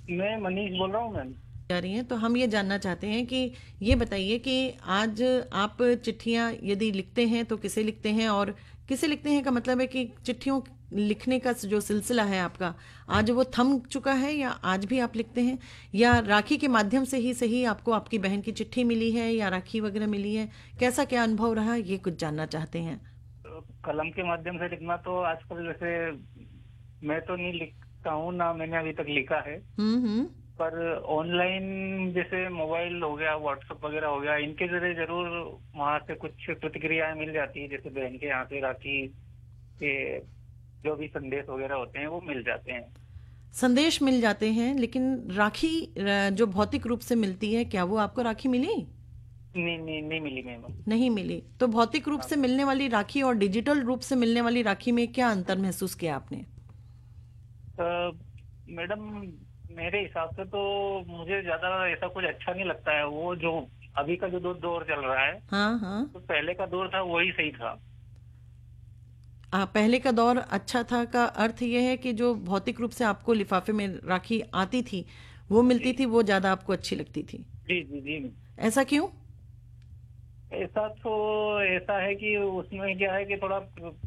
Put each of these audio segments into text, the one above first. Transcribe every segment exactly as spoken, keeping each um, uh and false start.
मैं मनीष बोल रहा हूँ मैम। जा रही हैं, तो हम ये जानना चाहते हैं कि ये बताइए कि आज आप चिट्ठियां यदि लिखते हैं तो किसे लिखते हैं, और किसे लिखते हैं का मतलब है कि चिट्ठियों लिखने का जो सिलसिला है आपका, आज वो थम चुका है या आज भी आप लिखते हैं, या राखी के माध्यम से ही सही आपको आपकी बहन की चिट्ठी मिली है या राखी वगैरह मिली है, कैसा क्या अनुभव रहा, ये कुछ जानना चाहते हैं। तो कलम के माध्यम से लिखना तो आजकल जैसे मैं तो नहीं लिखता हूँ, ना मैंने अभी तक लिखा है। हम्म हम्म। पर ऑनलाइन जैसे मोबाइल हो गया, व्हाट्सएप वगैरह हो गया, इनके जरिए जरूर वहां से कुछ प्रतिक्रियाएं मिल जाती है। जैसे बहन के यहाँ से राखी के जो भी संदेश वगैरह होते हैं वो मिल जाते हैं। संदेश मिल जाते हैं, लेकिन राखी अ, जो भौतिक रूप से मिलती है, क्या वो आपको राखी मिली? नहीं नहीं नहीं मिली मैम। नहीं मिली। तो भौतिक रूप हाँ। से मिलने वाली राखी और डिजिटल रूप से मिलने वाली राखी में क्या अंतर महसूस किया आपने? अ, मैडम, मेरे हिसाब से तो मुझे ज्यादा ऐसा कुछ अच्छा नहीं लगता है। वो जो अभी का जो दो दौर चल रहा है, हाँ हाँ। तो पहले का दौर था वही सही था। आ, पहले का दौर अच्छा था का अर्थ यह है कि जो भौतिक रूप से आपको लिफाफे में राखी आती थी, वो जी मिलती थी, वो ज्यादा आपको अच्छी लगती थी। जी जी जी। ऐसा क्यों? ऐसा तो ऐसा है कि उसमें क्या है कि थोड़ा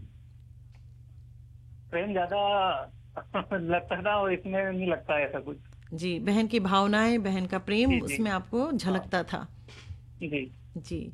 प्रेम ज्यादा लगता था, और इसमें नहीं लगता है ऐसा कुछ। जी, बहन की भावनाएं, बहन का प्रेम जी जी। उसमें आपको हाँ। झलकता था। जी। जी।